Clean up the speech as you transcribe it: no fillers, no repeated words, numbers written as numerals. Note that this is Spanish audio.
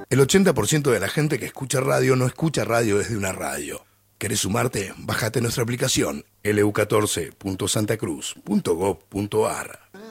El 80% de la gente que escucha radio no escucha radio desde una radio. ¿Querés sumarte? Bájate nuestra aplicación lu14.santacruz.gov.ar.